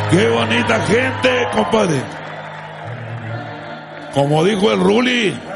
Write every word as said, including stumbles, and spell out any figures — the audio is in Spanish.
Qué bonita gente, compadre. Como dijo el Ruli,